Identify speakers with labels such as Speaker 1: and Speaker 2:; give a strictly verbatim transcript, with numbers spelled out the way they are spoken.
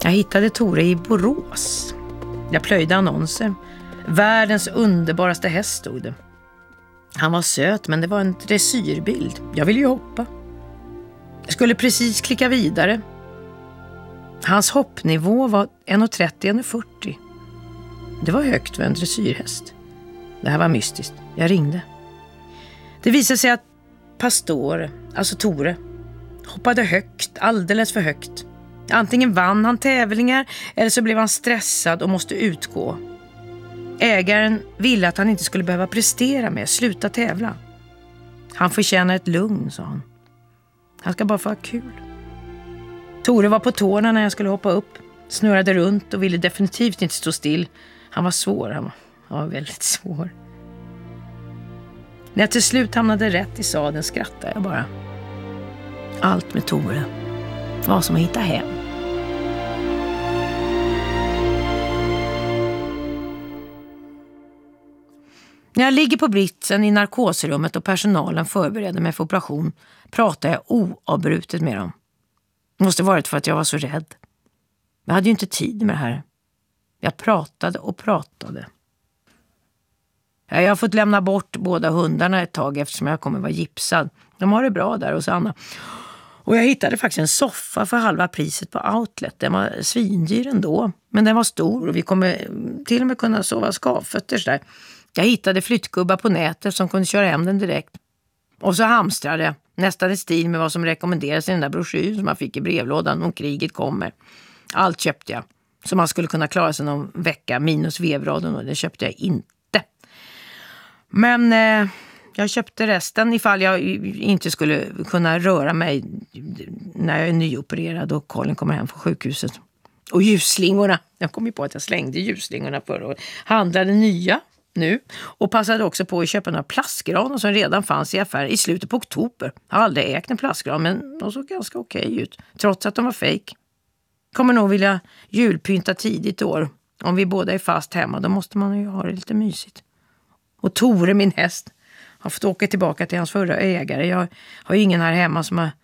Speaker 1: Jag hittade Tore i Borås. Jag plöjde annonser. Världens underbaraste häst stod det. Han var söt, men det var en dressyrbild. Jag ville ju hoppa. Jag skulle precis klicka vidare. Hans hoppnivå var en trettio till en fyrtio. Det var högt för en dressyrhäst. Det här var mystiskt. Jag ringde. Det visade sig att Pastor, alltså Tore, hoppade högt, alldeles för högt. Antingen vann han tävlingar eller så blev han stressad och måste utgå. Ägaren ville att han inte skulle behöva prestera med, sluta tävla. Han förtjänar ett lugn, sa han. Han ska bara få ha kul. Tore var på tårna när jag skulle hoppa upp. Snurrade runt och ville definitivt inte stå still. Han var svår, han var, han var väldigt svår. När jag till slut hamnade rätt i sadeln skrattade jag bara. Allt med Tore var som att hitta hem. När jag ligger på britsen i narkosrummet och personalen förbereder mig för operation pratar jag oavbrutet med dem. Det måste varit för att jag var så rädd. Jag hade ju inte tid med det här. Jag pratade och pratade. Jag har fått lämna bort båda hundarna ett tag eftersom jag kommer vara gipsad. De har det bra där hos Anna. Och jag hittade faktiskt en soffa för halva priset på Outlet. Den var svindyr ändå, men den var stor och vi kommer till och med kunna sova skavfötter där. Jag hittade flyttgubbar på nätet som kunde köra hem den direkt. Och så hamstrade jag nästan i stil med vad som rekommenderas i den där broschyren som man fick i brevlådan om kriget kommer. Allt köpte jag. Så man skulle kunna klara sig någon vecka minus vevradion, och det köpte jag inte. Men eh, jag köpte resten ifall jag inte skulle kunna röra mig när jag är nyopererad och Colin kommer hem från sjukhuset. Och ljusslingorna. Jag kom ju på att jag slängde ljusslingorna förra året. Handlade nya nu och passade också på att köpa några plastgranar som redan fanns i affär i slutet på oktober. Jag har aldrig ägt en plastgran, men de såg ganska okej ut trots att de var fake. Kommer nog vilja julpynta tidigt i år. Om vi båda är fast hemma, då måste man ju ha det lite mysigt. Och Tore, min häst, har fått åka tillbaka till hans förra ägare. Jag har ju ingen här hemma som har